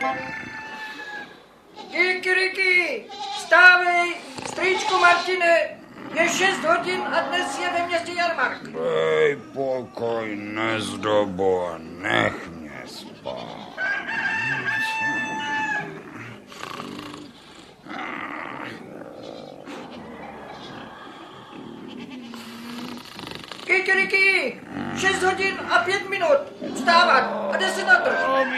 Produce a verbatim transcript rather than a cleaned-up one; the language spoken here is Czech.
Kikiriki, stávej, strýčku Martine, je šest hodin a dnes je ve městě jarmark. Dej pokoj, nezdobo, nech mě spát. Kikiriki, šest hodin a pět minut, vstávat a jde se na trh.